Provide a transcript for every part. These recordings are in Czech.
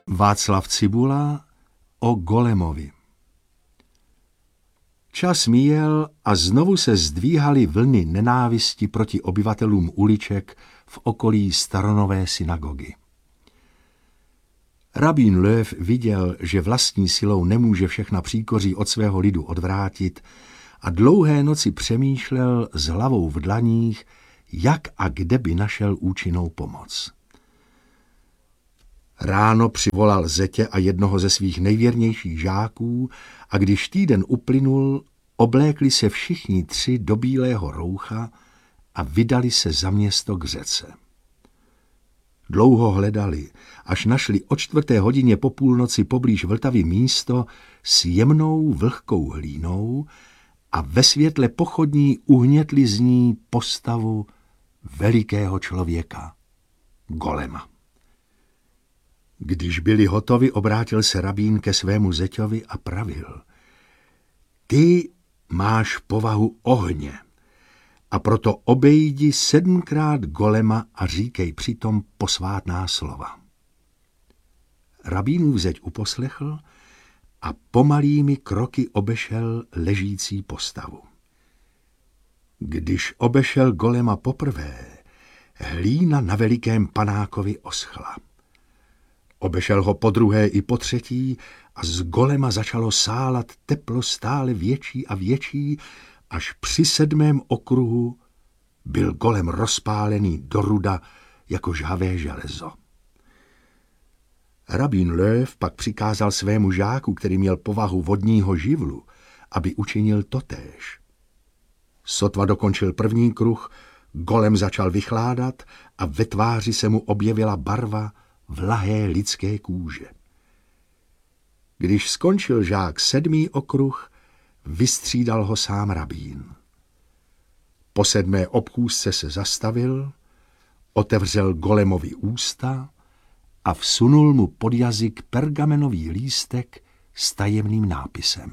Václav Cibula o Golemovi. Čas míjel a znovu se zdvíhaly vlny nenávisti proti obyvatelům uliček v okolí staronové synagogy. Rabín Löw viděl, že vlastní silou nemůže všechna příkoří od svého lidu odvrátit a dlouhé noci přemýšlel s hlavou v dlaních, jak a kde by našel účinnou pomoc. Ráno přivolal zetě a jednoho ze svých nejvěrnějších žáků a když týden uplynul, oblékli se všichni tři do bílého roucha a vydali se za město k řece. Dlouho hledali, až našli o 4:00 po půlnoci poblíž Vltavy místo s jemnou vlhkou hlínou a ve světle pochodní uhnětli z ní postavu velikého člověka, Golema. Když byli hotovi, obrátil se rabín ke svému zeťovi a pravil: Ty máš povahu ohně a proto obejdi 7krát Golema a říkej přitom posvátná slova. Rabínův zeď uposlechl a pomalými kroky obešel ležící postavu. Když obešel Golema poprvé, hlína na velikém panákovi oschla. Obešel ho podruhé i potřetí a z Golema začalo sálat teplo stále větší a větší, až při 7. okruhu byl Golem rozpálený do ruda jako žhavé železo. Rabín Löw pak přikázal svému žáku, který měl povahu vodního živlu, aby učinil totéž. Sotva dokončil 1. kruh, Golem začal vychládat a ve tváři se mu objevila barva vlahé lidské kůže. Když skončil žák 7. okruh, vystřídal ho sám rabín. Po 7. obchůzce se zastavil, otevřel Golemovi ústa a vsunul mu pod jazyk pergamenový lístek s tajemným nápisem.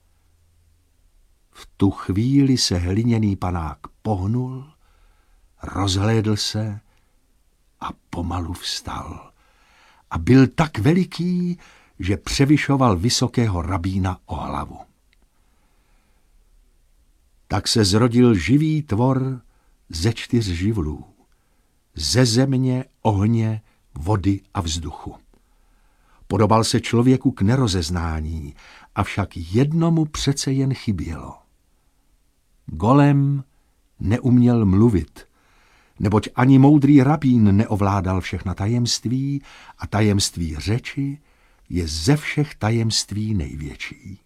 V tu chvíli se hliněný panák pohnul, rozhlédl se a pomalu vstal. A byl tak veliký, že převyšoval vysokého rabína o hlavu. Tak se zrodil živý tvor ze 4 živlů, ze země, ohně, vody a vzduchu. Podobal se člověku k nerozeznání, avšak jednomu přece jen chybělo. Golem neuměl mluvit, neboť ani moudrý rabín neovládal všechna tajemství a tajemství řeči je ze všech tajemství největší.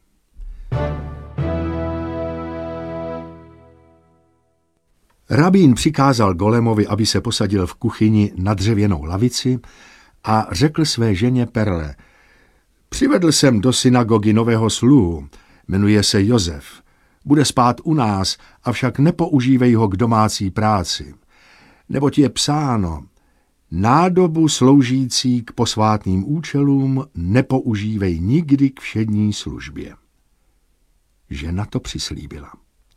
Rabín přikázal Golemovi, aby se posadil v kuchyni na dřevěnou lavici a řekl své ženě Perle: Přivedl jsem do synagogy nového sluhu, jmenuje se Josef. Bude spát u nás, avšak nepoužívej ho k domácí práci. Neboť je psáno: nádobu sloužící k posvátným účelům nepoužívej nikdy k všední službě. Žena to přislíbila.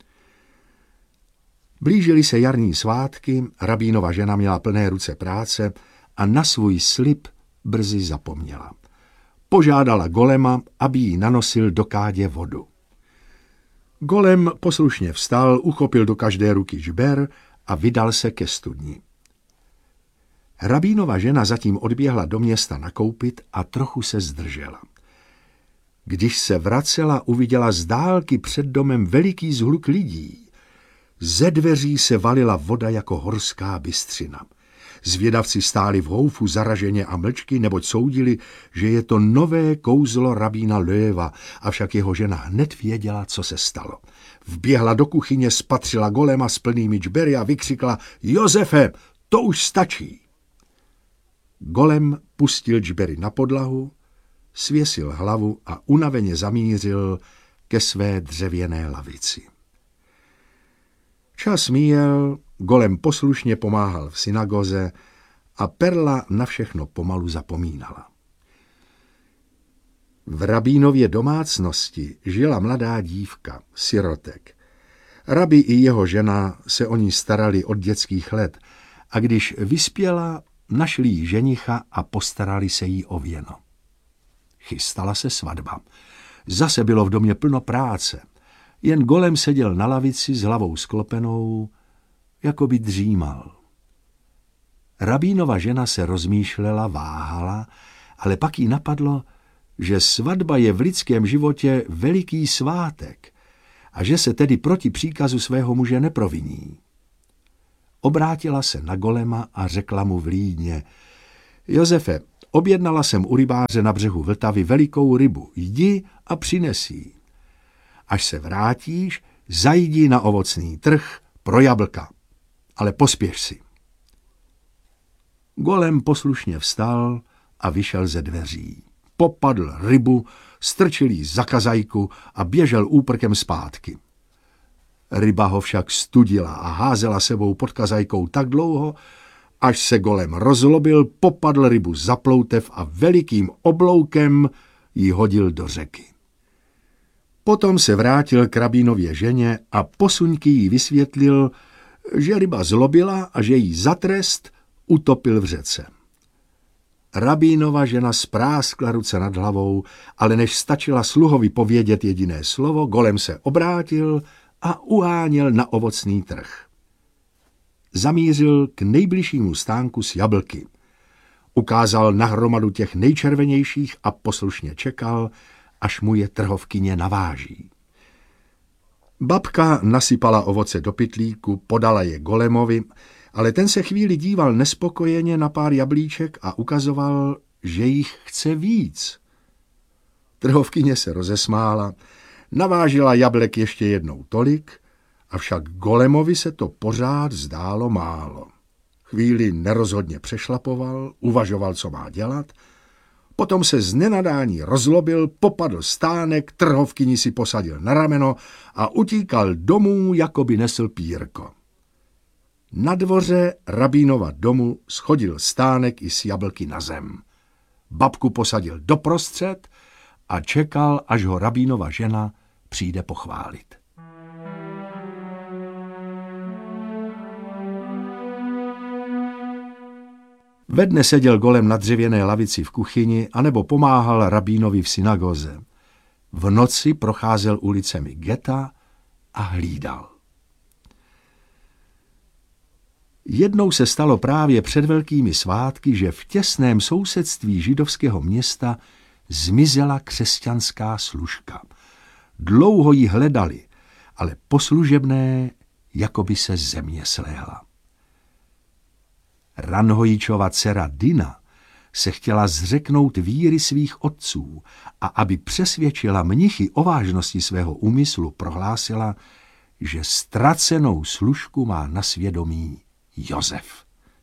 Blížily se jarní svátky, rabínova žena měla plné ruce práce a na svůj slib brzy zapomněla. Požádala Golema, aby jí nanosil do kádě vodu. Golem poslušně vstal, uchopil do každé ruky žber a vydal se ke studni. Rabínova žena zatím odběhla do města nakoupit a trochu se zdržela. Když se vracela, uviděla z dálky před domem veliký shluk lidí. Ze dveří se valila voda jako horská bystřina. Zvědavci stáli v houfu zaraženě a mlčky, neboť soudili, že je to nové kouzlo rabína Löwa, avšak jeho žena hned věděla, co se stalo. Vběhla do kuchyně, spatřila Golema s plnými džbery a vykřikla: Josefe, to už stačí! Golem pustil džbery na podlahu, svěsil hlavu a unaveně zamířil ke své dřevěné lavici. Čas míjel, Golem poslušně pomáhal v synagoze a Perla na všechno pomalu zapomínala. V rabínově domácnosti žila mladá dívka, sirotek. Rabi i jeho žena se o ní starali od dětských let a když vyspěla, našli jí ženicha a postarali se jí o věno. Chystala se svatba. Zase bylo v domě plno práce. Jen Golem seděl na lavici s hlavou sklopenou, jako by dřímal. Rabínova žena se rozmýšlela, váhala, ale pak jí napadlo, že svatba je v lidském životě veliký svátek a že se tedy proti příkazu svého muže neproviní. Obrátila se na Golema a řekla mu vlídně: Josefe, objednala jsem u rybáře na břehu Vltavy velikou rybu, jdi a přines ji. Až se vrátíš, zajdi na ovocný trh pro jablka, ale pospěš si. Golem poslušně vstal a vyšel ze dveří. Popadl rybu, strčil jí za kazajku a běžel úprkem zpátky. Ryba ho však studila a házela sebou pod kazajkou tak dlouho, až se Golem rozlobil, popadl rybu za ploutev a velikým obloukem ji hodil do řeky. Potom se vrátil k rabínově ženě a posuňky jí vysvětlil, že ryba zlobila a že jí za trest utopil v řece. Rabínova žena spráskla ruce nad hlavou, ale než stačila sluhovi povědět jediné slovo, Golem se obrátil a uháněl na ovocný trh. Zamířil k nejbližšímu stánku s jablky. Ukázal na hromadu těch nejčervenějších a poslušně čekal, až mu je trhovkyně naváží. Babka nasypala ovoce do pytlíku, podala je Golemovi, ale ten se chvíli díval nespokojeně na pár jablíček a ukazoval, že jich chce víc. Trhovkyně se rozesmála, navážila jablek ještě jednou tolik, avšak Golemovi se to pořád zdálo málo. Chvíli nerozhodně přešlapoval, uvažoval, co má dělat, potom se z nenadání rozlobil, popadl stánek, trhovkyni si posadil na rameno a utíkal domů, jako by nesl pírko. Na dvoře rabínova domu schodil stánek i s jablky na zem. Babku posadil doprostřed a čekal, až ho rabínova žena přijde pochválit. Ve dne seděl Golem na dřevěné lavici v kuchyni anebo pomáhal rabínovi v synagoze. V noci procházel ulicemi geta a hlídal. Jednou se stalo právě před velkými svátky, že v těsném sousedství židovského města zmizela křesťanská služka. Dlouho ji hledali, ale po služebné jako by se země sléhla. Ranhojičova dcera Dina se chtěla zřeknout víry svých otců a aby přesvědčila mnichy o vážnosti svého úmyslu, prohlásila, že ztracenou služku má na svědomí Josef.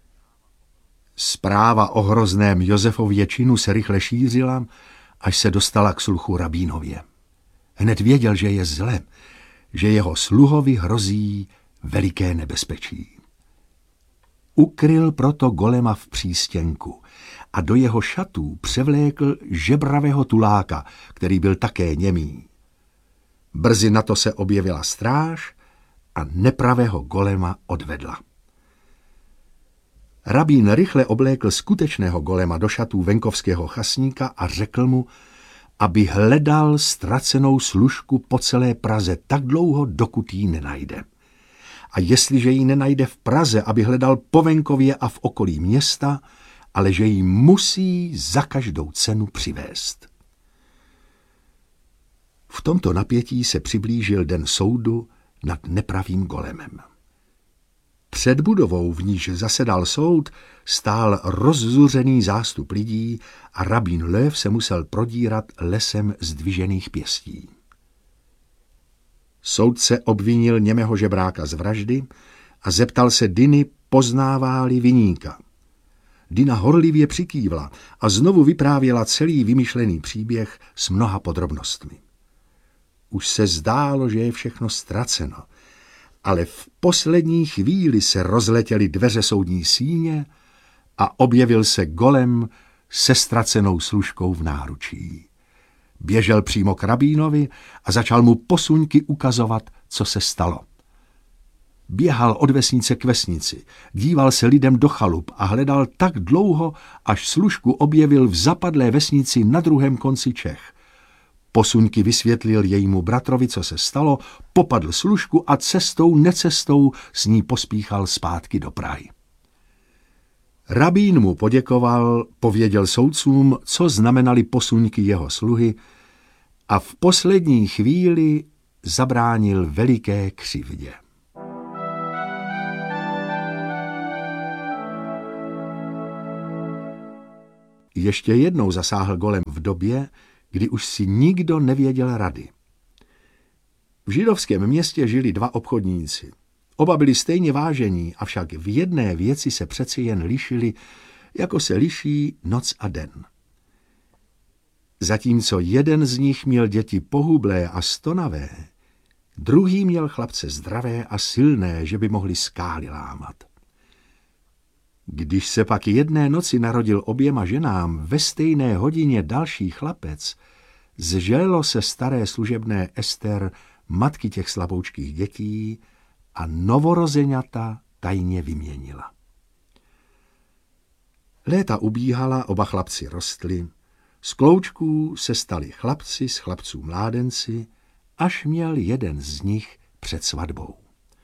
Zpráva o hrozném Josefově činu se rychle šířila, až se dostala k sluchu rabínově. Hned věděl, že je zle, že jeho sluhovi hrozí veliké nebezpečí. Ukryl proto Golema v přístěnku a do jeho šatů převlékl žebravého tuláka, který byl také němý. Brzy na to se objevila stráž a nepravého Golema odvedla. Rabín rychle oblékl skutečného Golema do šatů venkovského chasníka a řekl mu, aby hledal ztracenou služku po celé Praze tak dlouho, dokud ji nenajde. A jestliže ji nenajde v Praze, aby hledal po venkově a v okolí města, ale že ji musí za každou cenu přivést. V tomto napětí se přiblížil den soudu nad nepravým Golemem. Před budovou, v níž zasedal soud, stál rozzuřený zástup lidí a rabín Lev se musel prodírat lesem zdvižených pěstí. Soudce obvinil němého žebráka z vraždy a zeptal se Diny, poznává-li viníka. Dina horlivě přikývla a znovu vyprávěla celý vymyšlený příběh s mnoha podrobnostmi. Už se zdálo, že je všechno ztraceno, ale v poslední chvíli se rozletěly dveře soudní síně a objevil se Golem se ztracenou služkou v náručí. Běžel přímo k rabínovi a začal mu posuňky ukazovat, co se stalo. Běhal od vesnice k vesnici, díval se lidem do chalup a hledal tak dlouho, až služku objevil v zapadlé vesnici na druhém konci Čech. Posuňky vysvětlil jejímu bratrovi, co se stalo, popadl služku a cestou necestou s ní pospíchal zpátky do Prahy. Rabín mu poděkoval, pověděl soudcům, co znamenaly posuňky jeho sluhy a v poslední chvíli zabránil veliké křivdě. Ještě jednou zasáhl Golem v době, kdy už si nikdo nevěděl rady. V židovském městě žili dva obchodníci. Oba byli stejně vážení, avšak v jedné věci se přeci jen lišili, jako se liší noc a den. Zatímco jeden z nich měl děti pohublé a stonavé, druhý měl chlapce zdravé a silné, že by mohli skály lámat. Když se pak jedné noci narodil oběma ženám ve stejné hodině další chlapec, zželilo se staré služebné Ester, matky těch slaboučkých dětí, a novorozeňata tajně vyměnila. Léta ubíhala, oba chlapci rostli, z kloučků se stali chlapci, z chlapců mládenci, až měl jeden z nich před svatbou.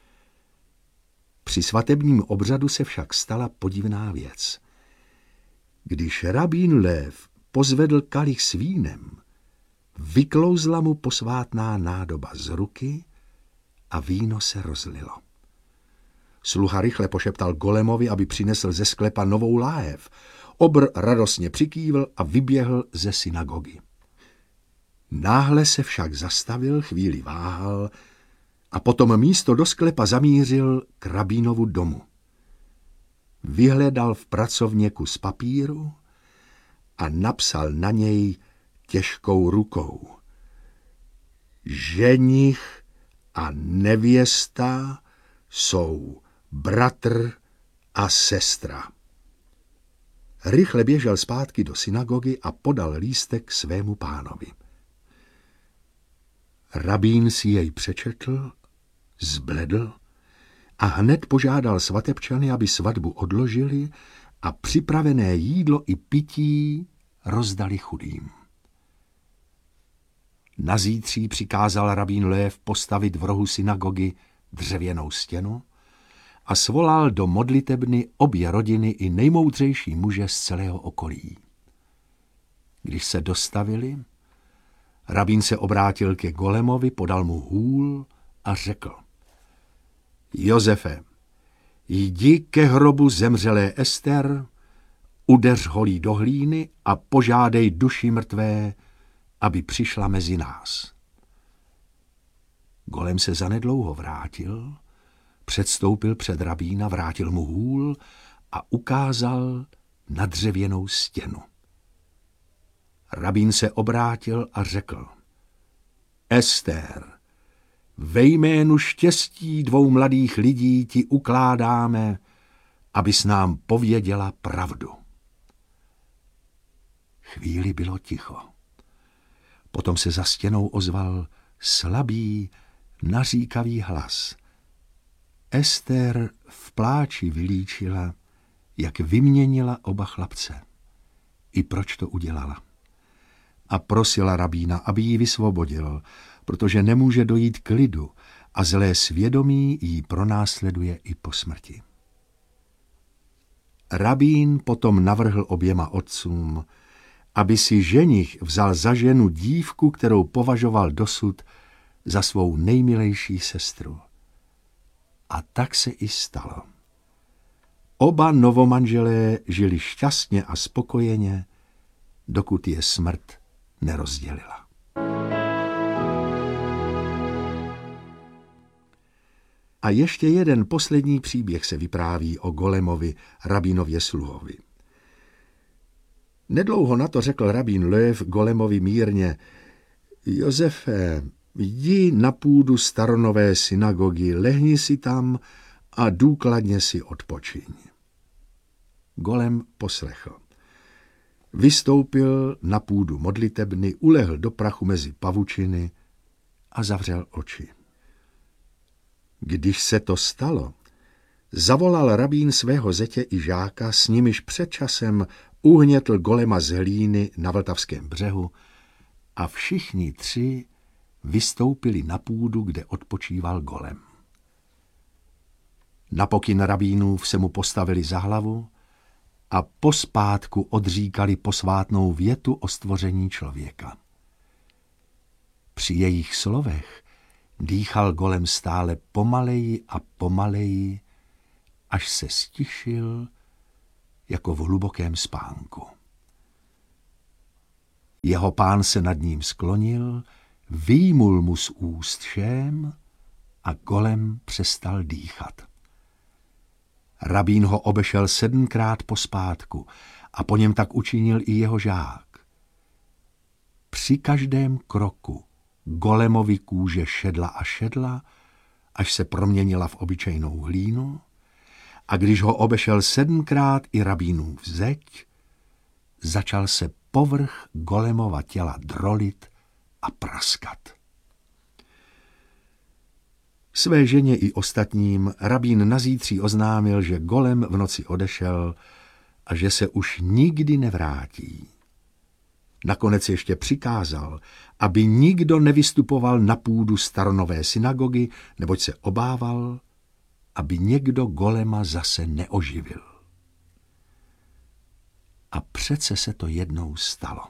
Při svatebním obřadu se však stala podivná věc. Když rabín Lév pozvedl kalich s vínem, vyklouzla mu posvátná nádoba z ruky a víno se rozlilo. Sluha rychle pošeptal Golemovi, aby přinesl ze sklepa novou láhev. Obr radostně přikývl a vyběhl ze synagogy. Náhle se však zastavil, chvíli váhal a potom místo do sklepa zamířil k rabínovu domu. Vyhledal v pracovně kus papíru a napsal na něj těžkou rukou: Ženich a nevěsta jsou bratr a sestra. Rychle běžel zpátky do synagogy a podal lístek svému pánovi. Rabín si jej přečetl, zbledl a hned požádal svatebčany, aby svatbu odložili a připravené jídlo i pití rozdali chudým. Nazítří přikázal rabín Lév postavit v rohu synagogy dřevěnou stěnu a svolal do modlitebny obě rodiny i nejmoudřejší muže z celého okolí. Když se dostavili, rabín se obrátil ke Golemovi, podal mu hůl a řekl: Josefe, jdi ke hrobu zemřelé Ester, udeř holí do hlíny a požádej duši mrtvé, aby přišla mezi nás. Golem se zanedlouho vrátil, předstoupil před rabína, vrátil mu hůl a ukázal na dřevěnou stěnu. Rabín se obrátil a řekl: Ester, ve jménu štěstí dvou mladých lidí ti ukládáme, abys nám pověděla pravdu. Chvíli bylo ticho. Potom se za stěnou ozval slabý, naříkavý hlas. Ester v pláči vylíčila, jak vyměnila oba chlapce. I proč to udělala. A prosila rabína, aby ji vysvobodil, protože nemůže dojít k lidu a zlé svědomí jí pronásleduje i po smrti. Rabín potom navrhl oběma otcům, aby si ženich vzal za ženu dívku, kterou považoval dosud za svou nejmilejší sestru. A tak se i stalo. Oba novomanželé žili šťastně a spokojeně, dokud je smrt nerozdělila. A ještě jeden poslední příběh se vypráví o Golemovi, rabínově sluhovi. Nedlouho na to řekl rabín Lév Golemovi mírně: Josefe, jdi na půdu staronové synagogy, lehni si tam a důkladně si odpočiň. Golem poslechl. Vystoupil na půdu modlitebny, ulehl do prachu mezi pavučiny a zavřel oči. Když se to stalo, zavolal rabín svého zetě i žáka, s nimiž před časem uhnětl golema z hlíny na Vltavském břehu a všichni tři vystoupili na půdu, kde odpočíval golem. Na pokyn rabínův se mu postavili za hlavu a pospátku odříkali posvátnou větu o stvoření člověka. Při jejich slovech dýchal golem stále pomaleji a pomaleji, až se stišil jako v hlubokém spánku. Jeho pán se nad ním sklonil, vyjmul mu z úst šém a golem přestal dýchat. Rabín ho obešel 7krát pospátku a po něm tak učinil i jeho žák. Při každém kroku golemovi kůže šedla a šedla, až se proměnila v obyčejnou hlínu, a když ho obešel 7krát i rabínův zeď, začal se povrch golemova těla drolit a praskat. Své ženě i ostatním rabín nazítří oznámil, že golem v noci odešel a že se už nikdy nevrátí. Nakonec ještě přikázal, aby nikdo nevystupoval na půdu staronové synagogy, neboť se obával, aby někdo golema zase neoživil. A přece se to jednou stalo.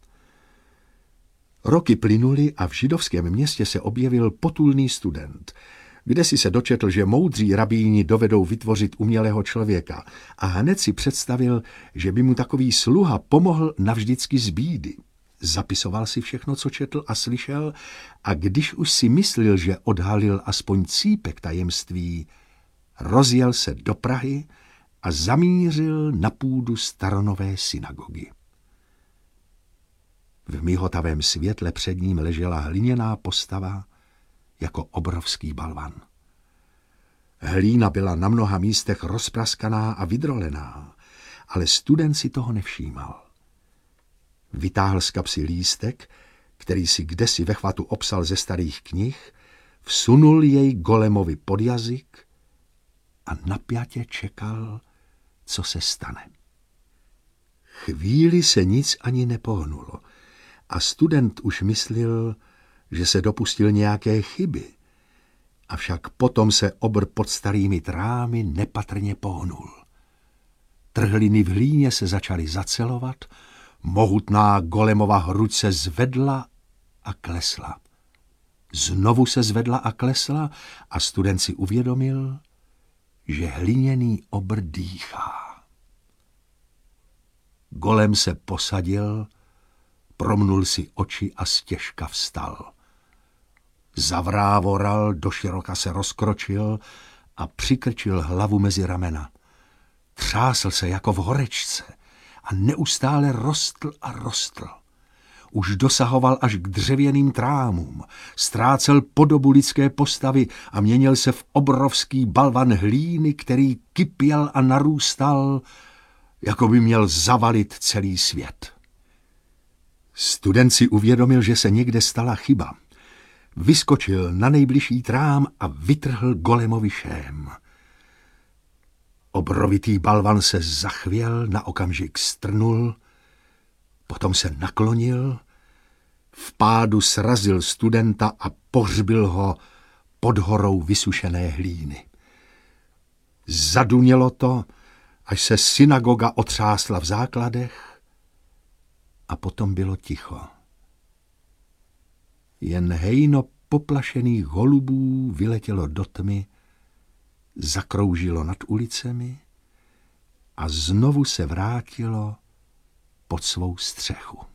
Roky plynuly a v židovském městě se objevil potulný student, kde si se dočetl, že moudří rabíni dovedou vytvořit umělého člověka, a hned si představil, že by mu takový sluha pomohl navždycky z bídy. Zapisoval si všechno, co četl a slyšel, a když už si myslel, že odhalil aspoň cípek tajemství, rozjel se do Prahy a zamířil na půdu staronové synagogy. V mihotavém světle před ním ležela hliněná postava jako obrovský balvan. Hlína byla na mnoha místech rozpraskaná a vydrolená, ale student si toho nevšímal. Vytáhl z kapsy lístek, který si kdesi ve chvatu opsal ze starých knih, vsunul jej golemovi pod jazyk a napjatě čekal, co se stane. Chvíli se nic ani nepohnulo a student už myslel, že se dopustil nějaké chyby, avšak potom se obr pod starými trámy nepatrně pohnul. Trhliny v hlíně se začaly zacelovat, mohutná golemova hruď se zvedla a klesla. Znovu se zvedla a klesla a student si uvědomil, že hliněný obr dýchá. Golem se posadil, promnul si oči a stěžka vstal. Zavrávoral, doširoka se rozkročil a přikrčil hlavu mezi ramena. Třásl se jako v horečce a neustále rostl a rostl. Už dosahoval až k dřevěným trámům, ztrácel podobu lidské postavy a měnil se v obrovský balvan hlíny, který kypěl a narůstal, jako by měl zavalit celý svět. Student si uvědomil, že se někde stala chyba. Vyskočil na nejbližší trám a vytrhl golemovi šém. Obrovitý balvan se zachvěl, na okamžik strnul, potom se naklonil, v pádu srazil studenta a pohřbil ho pod horou vysušené hlíny. Zadunělo to, až se synagoga otřásla v základech a potom bylo ticho. Jen hejno poplašených holubů vyletělo do tmy, zakroužilo nad ulicemi a znovu se vrátilo pod svou střechu.